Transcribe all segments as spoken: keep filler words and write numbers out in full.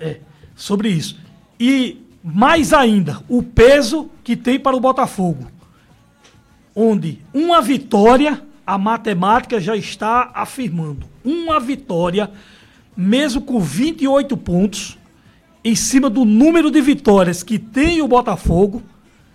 É, sobre isso. E mais ainda, o peso que tem para o Botafogo, onde uma vitória, a matemática já está afirmando, uma vitória, mesmo com vinte e oito pontos, em cima do número de vitórias que tem o Botafogo,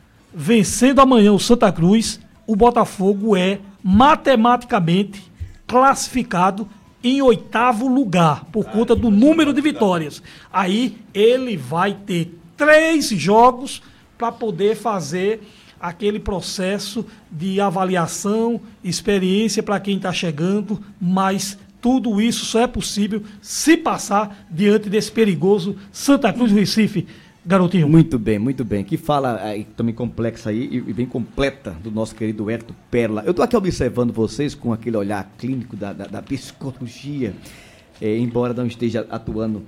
vencendo amanhã o Santa Cruz, o Botafogo é matematicamente classificado em oitavo lugar, por conta do número de vitórias. Aí ele vai ter três jogos para poder fazer aquele processo de avaliação, experiência para quem está chegando, mas tudo isso só é possível se passar diante desse perigoso Santa Cruz do Recife, garotinho. Muito bem, muito bem. Que fala aí, também complexa aí e bem completa do nosso querido Hélio Perla. Eu estou aqui observando vocês com aquele olhar clínico da, da, da psicologia, é, embora não esteja atuando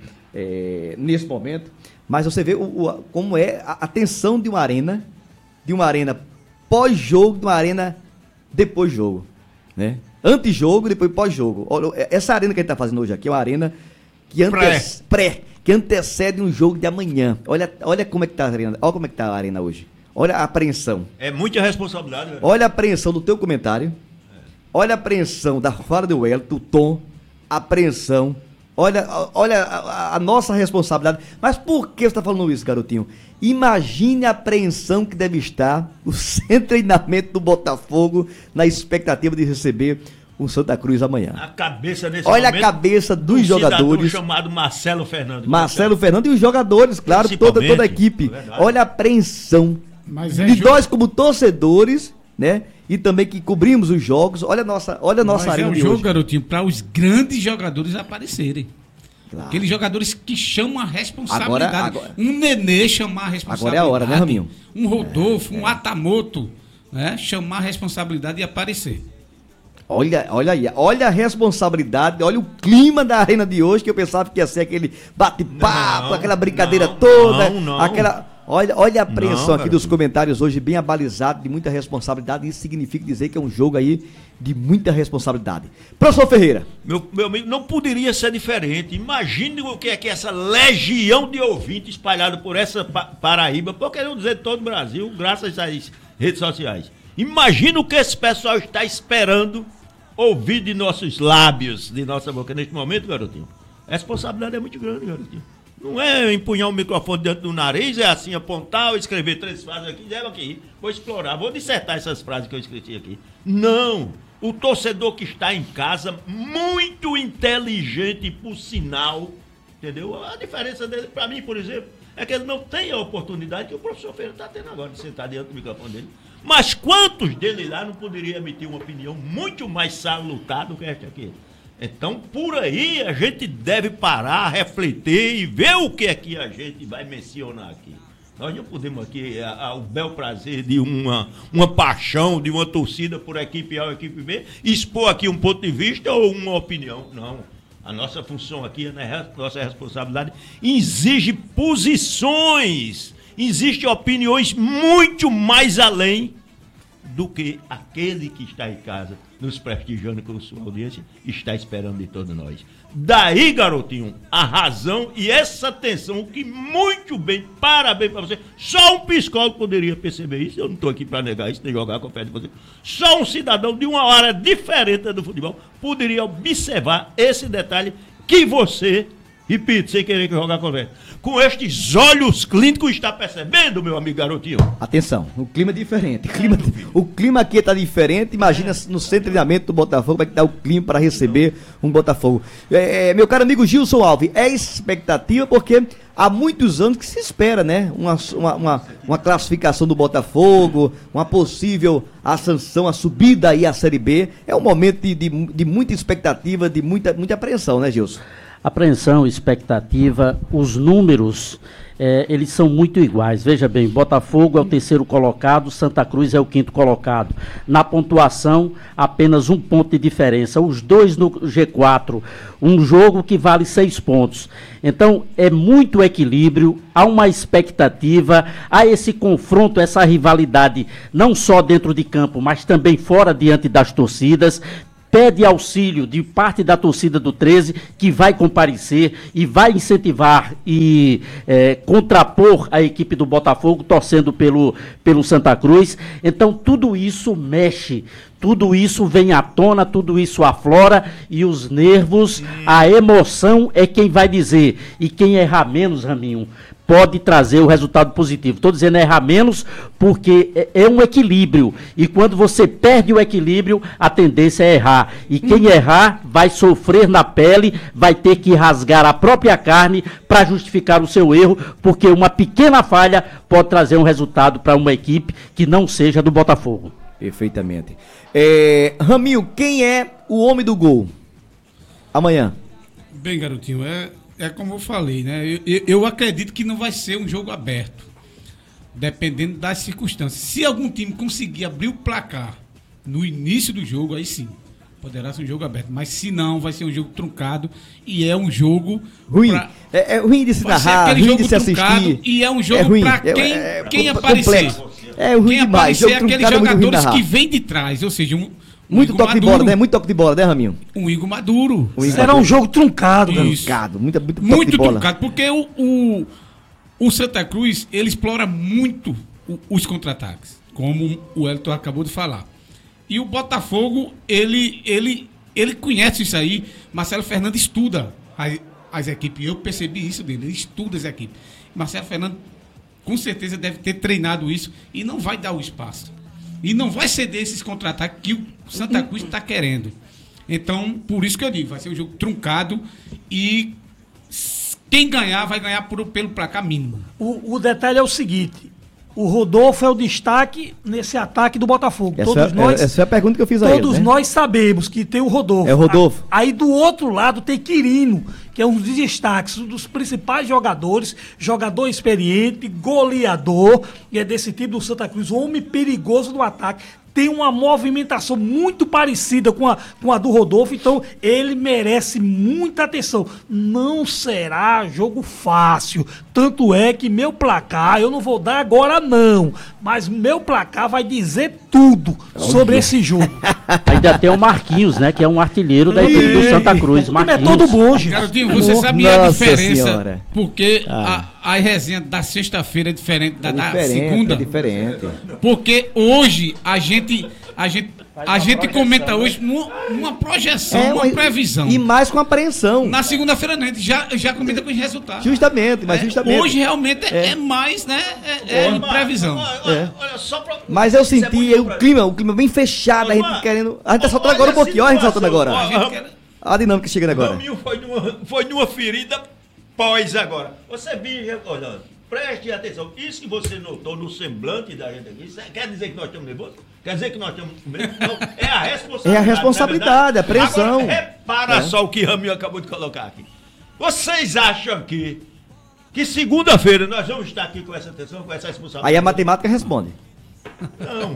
é, nesse momento, mas você vê o, o, como é a, a tensão de uma arena, de uma arena pós-jogo, de uma arena depois-jogo, né? Antes-jogo, depois pós-jogo. Essa arena que a gente está fazendo hoje aqui é uma arena que antes, pré. pré, que antecede um jogo de amanhã. Olha, olha como é que está a arena. Olha como é que tá a arena hoje. Olha a apreensão. É muita responsabilidade, velho. Olha a apreensão do teu comentário. É. Olha a apreensão da fala do Hélio, do tom, a apreensão. Olha, olha a, a nossa responsabilidade. Mas por que você está falando isso, garotinho? Imagine a apreensão que deve estar o centro de treinamento do Botafogo na expectativa de receber o Santa Cruz amanhã. A cabeça nesse Olha momento, a cabeça dos um jogadores. Chamado Marcelo Fernandes. Marcelo Fernandes e os jogadores, claro, toda, toda a equipe. É Olha a apreensão Mas é de jogo... nós como torcedores, né? E também que cobrimos os jogos. Olha a nossa, olha a nossa Mas arena é um de jogo, hoje. garotinho, para os grandes jogadores aparecerem. Claro. Aqueles jogadores que chamam a responsabilidade. Agora, agora, um Nenê chamar a responsabilidade. Agora é a hora, né, Raminho? Um Rodolfo, é, um é. Atamoto, né? Chamar a responsabilidade e aparecer. Olha, olha aí, olha a responsabilidade, olha o clima da arena de hoje, que eu pensava que ia ser aquele bate-papo, aquela brincadeira não, toda, não, não. aquela... Olha, olha a apreensão não, aqui dos comentários hoje, bem abalizado, de muita responsabilidade. Isso significa dizer que é um jogo aí de muita responsabilidade. Professor Ferreira. Meu, meu amigo, não poderia ser diferente. Imagine o que é que essa legião de ouvintes espalhada por essa pa- Paraíba, por que não dizer todo o Brasil, graças às redes sociais. Imagina o que esse pessoal está esperando ouvir de nossos lábios, de nossa boca neste momento, garotinho. A responsabilidade é muito grande, garotinho. Não é empunhar um microfone dentro do nariz, é assim, apontar, escrever três frases aqui, deve aqui, vou explorar, vou dissertar essas frases que eu escrevi aqui. Não! O torcedor que está em casa, muito inteligente, por sinal, entendeu? A diferença dele, para mim, por exemplo, é que ele não tem a oportunidade que o professor Ferreira está tendo agora de sentar diante do microfone dele. Mas quantos dele lá não poderiam emitir uma opinião muito mais salutar do que esta aqui? Então, por aí, a gente deve parar, refletir e ver o que é que a gente vai mencionar aqui. Nós não podemos aqui, a, a, o bel prazer de uma, uma paixão, de uma torcida por equipe A ou equipe B, expor aqui um ponto de vista ou uma opinião. Não. A nossa função aqui, a nossa responsabilidade, exige posições, exigem opiniões muito mais além do que aquele que está em casa, nos prestigiando com sua audiência, está esperando de todos nós. Daí, garotinho, a razão e essa atenção que muito bem, parabéns para você. Só um psicólogo poderia perceber isso. Eu não estou aqui para negar isso, nem jogar com a fé de você. Só um cidadão de uma área diferente do futebol poderia observar esse detalhe que você, repito, sem querer que jogar com a fé, com estes olhos clínicos está percebendo, meu amigo garotinho. Atenção, o clima é diferente. O clima, o clima aqui está diferente. Imagina no centro de treinamento do Botafogo, vai dar o clima para receber um Botafogo. É, meu caro amigo Gilson Alves, é expectativa porque há muitos anos que se espera, né? Uma, uma, uma, uma classificação do Botafogo, uma possível ascensão, a subida aí à Série B. É um momento de, de, de muita expectativa, de muita, muita apreensão, né, Gilson? Apreensão, expectativa, os números, é, eles são muito iguais. Veja bem, Botafogo é o terceiro colocado, Santa Cruz é o quinto colocado. Na pontuação, apenas um ponto de diferença. Os dois no G quatro, um jogo que vale seis pontos. Então, é muito equilíbrio, há uma expectativa, há esse confronto, essa rivalidade, não só dentro de campo, mas também fora, diante das torcidas. pede auxílio de parte da torcida do treze, que vai comparecer e vai incentivar e é, contrapor a equipe do Botafogo, torcendo pelo, pelo Santa Cruz. Então, tudo isso mexe, tudo isso vem à tona, tudo isso aflora, e os nervos, a emoção é quem vai dizer. E quem errar menos, Raminho, pode trazer o resultado positivo. Estou dizendo errar menos porque é, é um equilíbrio. E quando você perde o equilíbrio, a tendência é errar. E quem errar vai sofrer na pele, vai ter que rasgar a própria carne para justificar o seu erro, porque uma pequena falha pode trazer um resultado para uma equipe que não seja do Botafogo. Perfeitamente. É, Raminho, quem é o homem do gol? Amanhã. Bem, garotinho, é... É como eu falei, né? Eu, eu, eu acredito que não vai ser um jogo aberto, dependendo das circunstâncias. Se algum time conseguir abrir o placar no início do jogo, aí sim, poderá ser um jogo aberto. Mas se não, vai ser um jogo truncado e é um jogo ruim. Pra... É, é ruim de se narrar, ruim de se assistir. E é um jogo é para quem, é, é, quem é, aparecer. É ruim quem demais. Aparecer é aqueles jogadores é que vêm de trás, ou seja, um Um muito Igor toque Maduro. de bola, né? Muito toque de bola, né, Raminho? Um Igor Maduro. Um Igor Será Maduro. um jogo truncado, cara. Truncado, muito, muito toque Muito de bola. truncado, porque o, o, o Santa Cruz, ele explora muito o, os contra-ataques, como o Elton acabou de falar. E o Botafogo, ele, ele, ele conhece isso aí. Marcelo Fernandes estuda as, as equipes. Eu percebi isso dele, ele estuda as equipes. Marcelo Fernandes, com certeza, deve ter treinado isso e não vai dar o espaço. E não vai ceder esses contra-ataques que o Santa Cruz está querendo. Então, por isso que eu digo, vai ser um jogo truncado e quem ganhar, vai ganhar por, pelo placar mínimo. O, o detalhe é o seguinte, o Rodolfo é o destaque nesse ataque do Botafogo. Essa, todos é, nós, essa é a pergunta que eu fiz a ele, Todos né? nós sabemos que tem o Rodolfo. É o Rodolfo. A, aí do outro lado tem Quirino, que é um dos destaques, um dos principais jogadores, jogador experiente, goleador, e é desse time do Santa Cruz, um homem perigoso no ataque. Tem uma movimentação muito parecida com a, com a do Rodolfo, então ele merece muita atenção. Não será jogo fácil, tanto é que meu placar, eu não vou dar agora não, mas meu placar vai dizer tudo sobre esse jogo. Ainda tem o Marquinhos, né, que é um artilheiro da equipe do Santa Cruz. O time é Marquinhos. todo bom, gente. Garotinho, você Nossa sabia a diferença? Senhora. Porque Ah. a, a resenha da sexta-feira é diferente da, É da diferente, segunda. é diferente. Porque hoje a gente, a gente, a gente comenta hoje numa, numa projeção, É uma uma- previsão. E mais com apreensão. Na segunda-feira a gente já, já comenta com os resultados. Justamente, mas É, justamente. hoje realmente é, É. é mais, né? É, é previsão. Olha, É. olha, olha, só pra... Mas eu Isso é senti muito o pra- clima, o clima bem fechado, a gente Olha, querendo. A gente tá soltando olha agora um a pouquinho, olha a gente soltando situação. agora. A gente quer- A dinâmica chegando agora. Raminho foi numa, foi numa ferida pós agora. Você viu, olha, preste atenção. Isso que você notou no semblante da gente aqui, isso quer dizer que nós estamos nervosos? Quer dizer que nós estamos com medo? Não, é a responsabilidade. É a responsabilidade, não é a pressão. Agora, repara É. só o que Raminho acabou de colocar aqui. Vocês acham que, que segunda-feira nós vamos estar aqui com essa atenção, com essa responsabilidade? Aí a matemática responde. Não,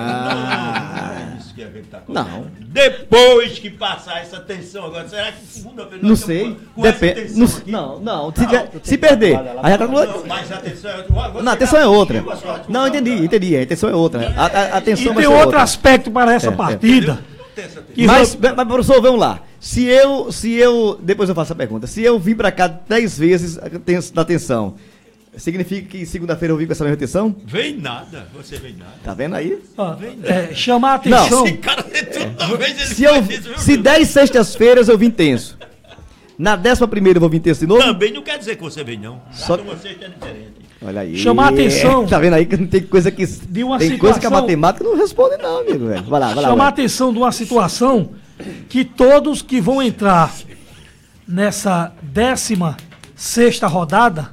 Ah. não, não é isso que a gente tá Não. colocando. Depois que passar essa tensão agora, será que segunda-feira Não nós sei. estamos com, com essa Depende. tensão Não, aqui? não, não. Se, tiver- se perder, aí já tá Não, mas a atenção é outra. Não, a atenção é outra. Não, entendi, entendi. A atenção é outra. A, a, a atenção E vai tem ser outro outra. aspecto para essa É, é. partida. que Mas, vai- mas, professor, vamos lá. Se eu, se eu, depois eu faço a pergunta. Se eu vim pra cá dez vezes da atenção, significa que segunda-feira eu vim com essa mesma atenção? Vem nada, você vem nada. Tá vendo aí? ó, é, chamar a atenção. Esse cara toda vez ele Se, eu, faz isso, viu, se Bruno? dez sextas-feiras eu vim tenso. Na décima primeira eu vou vir tenso de novo? Também não quer dizer que você vem, não. Só- Só uma sexta é diferente. Olha aí. Chamar a atenção. Tá vendo aí que não tem coisa que. De uma tem coisa que a situação- matemática não responde, não, amigo, velho. Vai lá, vai lá. chamar a vai. atenção de uma situação que todos que vão entrar nessa décima sexta rodada,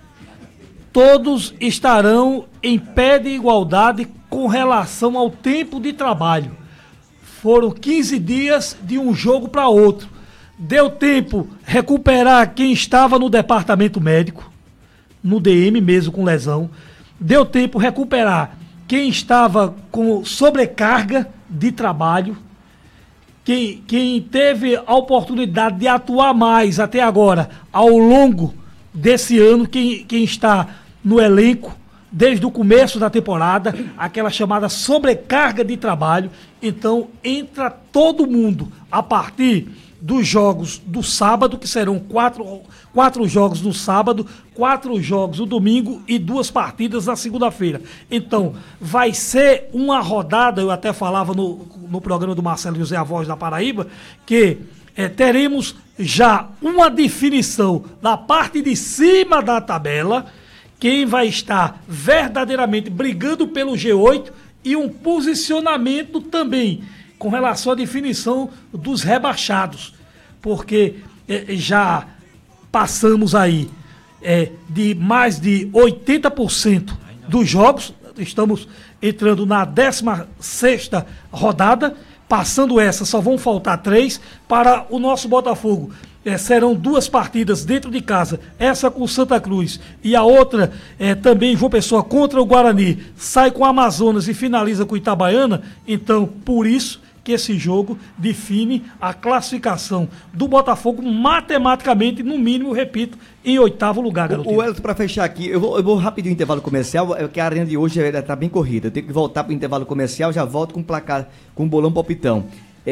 todos estarão em pé de igualdade com relação ao tempo de trabalho. Foram quinze dias de um jogo para outro. Deu tempo recuperar quem estava no departamento médico, no D M mesmo com lesão. Deu tempo recuperar quem estava com sobrecarga de trabalho. Quem, quem teve a oportunidade de atuar mais até agora, ao longo desse ano, quem, quem está no elenco, desde o começo da temporada, aquela chamada sobrecarga de trabalho. Então, entra todo mundo a partir dos jogos do sábado, que serão quatro, quatro jogos no sábado, quatro jogos no domingo e duas partidas na segunda-feira. Então, vai ser uma rodada, eu até falava no, no programa do Marcelo José, a Voz da Paraíba, que é, teremos já uma definição da parte de cima da tabela, quem vai estar verdadeiramente brigando pelo G oito e um posicionamento também com relação à definição dos rebaixados, porque eh, já passamos aí eh, de mais de oitenta por cento dos jogos, estamos entrando na décima sexta rodada, passando essa, só vão faltar três para o nosso Botafogo. É, serão duas partidas dentro de casa, essa com o Santa Cruz e a outra é, também João Pessoa contra o Guarani, sai com o Amazonas e finaliza com o Itabaiana. Então, por isso que esse jogo define a classificação do Botafogo matematicamente, no mínimo, repito, em oitavo lugar, garotinho. O Elton, para fechar aqui, eu vou, eu vou rapidinho intervalo comercial, porque a arena de hoje está bem corrida, eu tenho que voltar para o intervalo comercial, já volto com o placar, com o bolão palpitão.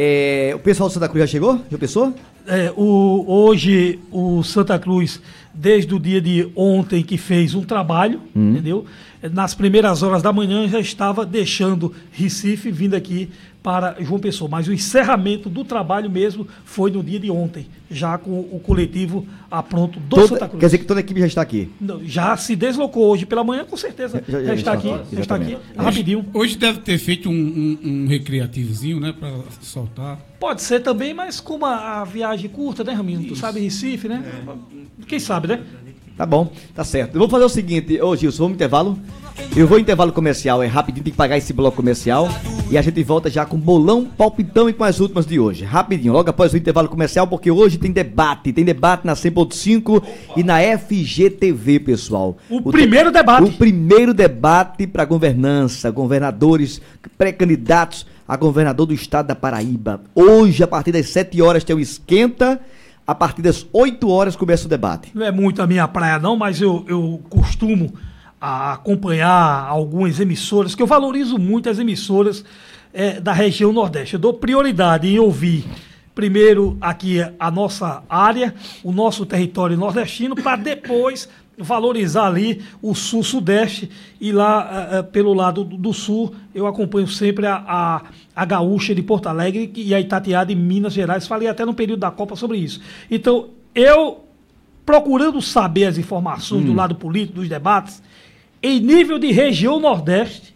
É, o pessoal do Santa Cruz já chegou? Já pensou? É, o, hoje o Santa Cruz, desde o dia de ontem que fez um trabalho, hum. entendeu? Nas primeiras horas da manhã já estava deixando Recife, vindo aqui para João Pessoa. Mas o encerramento do trabalho mesmo foi no dia de ontem, já com o coletivo a pronto do Toda, Santa Cruz. Quer dizer que toda a equipe já está aqui? Não, já se deslocou hoje pela manhã, com certeza. Já, já, já está, aqui, já está aqui, rapidinho. Hoje deve ter feito um, um, um recreativozinho, né, para soltar. Pode ser também, mas como a, a viagem curta, né, Ramiro? Tu sabe Recife, né? É. Quem sabe, né? Tá bom, tá certo. Eu vou fazer o seguinte, ô Gilson, vamos intervalo? Eu vou em intervalo comercial, é rapidinho, tem que pagar esse bloco comercial. E a gente volta já com bolão, palpitão e com as últimas de hoje. Rapidinho, logo após o intervalo comercial, porque hoje tem debate. Tem debate na cem ponto cinco e na F G T V, pessoal. O, o primeiro te... debate. O primeiro debate para governança, governadores, pré-candidatos a governador do estado da Paraíba. Hoje, a partir das sete horas, tem o esquenta. A partir das oito horas começa o debate. Não é muito a minha praia não, mas eu, eu costumo a acompanhar algumas emissoras, que eu valorizo muito as emissoras é, da região Nordeste. Eu dou prioridade em ouvir primeiro aqui a nossa área, o nosso território nordestino, para depois valorizar ali o sul-sudeste, e lá uh, pelo lado do, do sul eu acompanho sempre a, a, a Gaúcha de Porto Alegre e a Itatiaia de Minas Gerais. Falei até no período da Copa sobre isso. Então, eu procurando saber as informações hum. do lado político, dos debates, em nível de região Nordeste,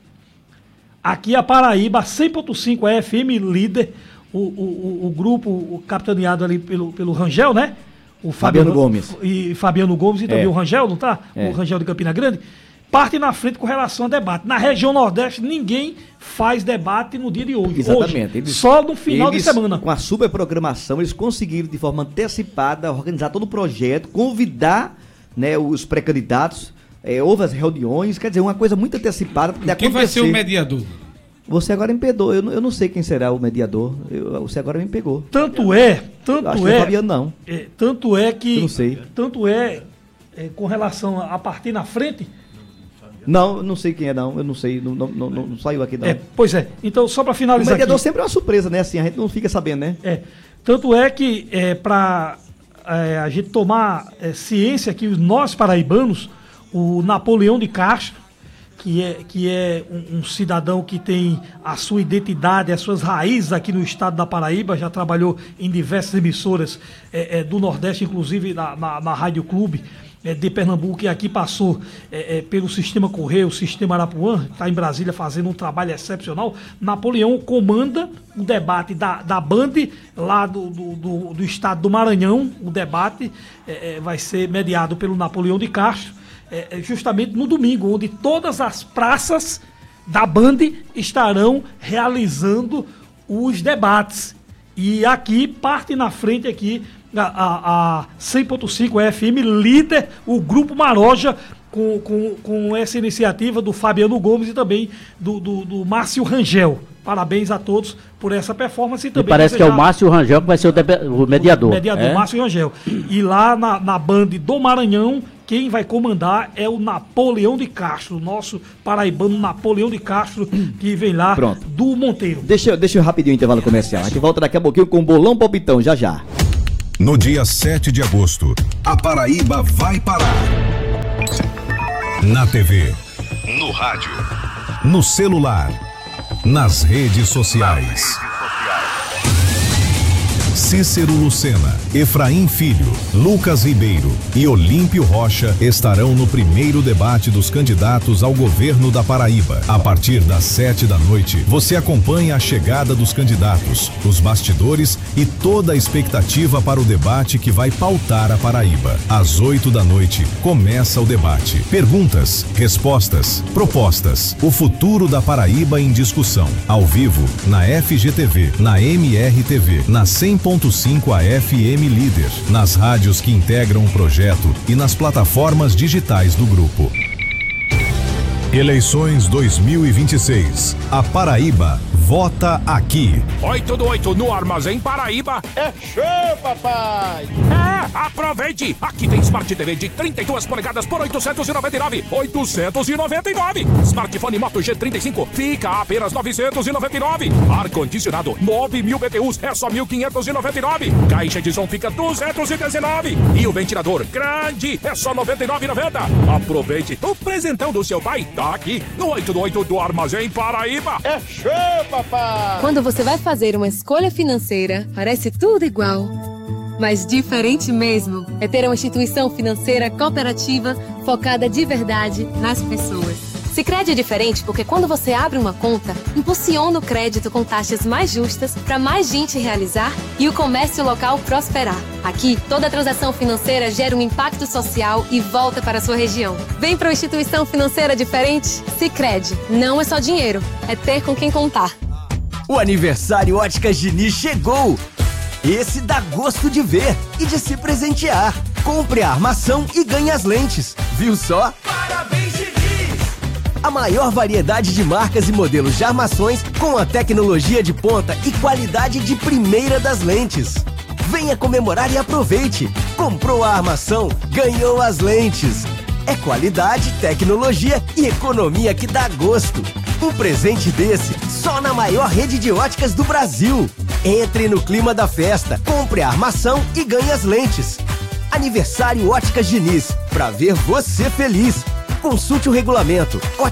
aqui a Paraíba, cem ponto cinco é F M líder, o, o, o, o grupo o capitaneado ali pelo, pelo Rangel, né? O Fabiano, Fabiano Gomes. E Fabiano Gomes e também é. o Rangel, não tá? É. O Rangel de Campina Grande. Parte na frente com relação a debate. Na região Nordeste, ninguém faz debate no dia de hoje. Exatamente. Hoje, eles, só no final eles, de semana. Com a super programação, eles conseguiram, de forma antecipada, organizar todo o projeto, convidar, né, os pré-candidatos, é, houve as reuniões, quer dizer, uma coisa muito antecipada. Quem acontecer. Vai ser o mediador? Você agora me pegou, eu, eu não sei quem será o mediador, eu, você agora me pegou. Tanto é, tanto Acho é, que é Fabiano, não. é, tanto é que, eu não sei. Tanto é, é, com relação a partir na frente. Não, eu não sei quem é não, eu não sei, não, não, não, não saiu aqui não. É, pois é, então só para finalizar. O mediador aqui, sempre é uma surpresa, né? Assim, a gente não fica sabendo, né? É, tanto é que é, para é, a gente tomar é, ciência que nós paraibanos, o Napoleão de Castro, que é, que é um, um cidadão que tem a sua identidade, as suas raízes aqui no estado da Paraíba, já trabalhou em diversas emissoras é, é, do Nordeste, inclusive na, na, na Rádio Clube é, de Pernambuco, e aqui passou é, é, pelo Sistema Correio, o Sistema Arapuã, está em Brasília fazendo um trabalho excepcional. Napoleão comanda o debate da, da Band, lá do, do, do, do estado do Maranhão. O debate é, é, vai ser mediado pelo Napoleão de Castro, É, justamente no domingo, onde todas as praças da Band estarão realizando os debates. E aqui, parte na frente aqui, a, a, a cem ponto cinco F M, líder, o Grupo Maroja, com, com, com essa iniciativa do Fabiano Gomes e também do, do, do Márcio Rangel. Parabéns a todos por essa performance. E também e parece que é o Márcio Rangel que vai ser o, debe, o mediador. O mediador, é? Márcio Rangel. E lá na, na Band do Maranhão, quem vai comandar é o Napoleão de Castro, nosso paraibano Napoleão de Castro, que vem lá Pronto. do Monteiro. Deixa, eu- deixa eu rapidinho o intervalo comercial. A gente volta daqui a pouquinho com o Bolão Palpitão, já já. No dia sete de agosto, a Paraíba vai parar. Na T V, no rádio, no celular, nas redes sociais. Cícero Lucena, Efraim Filho, Lucas Ribeiro e Olímpio Rocha estarão no primeiro debate dos candidatos ao governo da Paraíba. A partir das sete da noite, você acompanha a chegada dos candidatos, os bastidores e toda a expectativa para o debate que vai pautar a Paraíba. Às oito da noite, começa o debate. Perguntas, respostas, propostas. O futuro da Paraíba em discussão. Ao vivo, na F G T V, na M R T V, na cem ponto cinco A F M Líder, nas rádios que integram o projeto e nas plataformas digitais do grupo. Eleições dois mil e vinte e seis. A Paraíba vota aqui. oito do oito no Armazém Paraíba. É show, papai! É, aproveite! Aqui tem Smart T V de trinta e duas polegadas por oitocentos e noventa e nove. oitocentos e noventa e nove. Smartphone Moto G trinta e cinco fica a apenas novecentos e noventa e nove. Ar-condicionado nove mil B T Us é só mil quinhentos e noventa e nove. Caixa de som fica duzentos e dezenove. E o ventilador grande é só noventa e nove reais e noventa centavos. Aproveite o presentão do seu pai. Tá aqui no oito do oito do Armazém Paraíba. É show, papai! Quando você vai fazer uma escolha financeira, parece tudo igual. Mas diferente mesmo é ter uma instituição financeira cooperativa focada de verdade nas pessoas. Sicredi é diferente porque quando você abre uma conta, impulsiona o crédito com taxas mais justas para mais gente realizar e o comércio local prosperar. Aqui, toda transação financeira gera um impacto social e volta para a sua região. Vem para uma instituição financeira diferente? Sicredi. Não é só dinheiro, é ter com quem contar. O aniversário Óticas Diniz chegou! Esse dá gosto de ver e de se presentear. Compre a armação e ganhe as lentes. Viu só? Parabéns, Diniz! A maior variedade de marcas e modelos de armações com a tecnologia de ponta e qualidade de primeira das lentes. Venha comemorar e aproveite. Comprou a armação, ganhou as lentes. É qualidade, tecnologia e economia que dá gosto. Um presente desse só na maior rede de óticas do Brasil. Entre no clima da festa, compre a armação e ganhe as lentes. Aniversário Óticas Diniz, pra ver você feliz. Consulte o regulamento.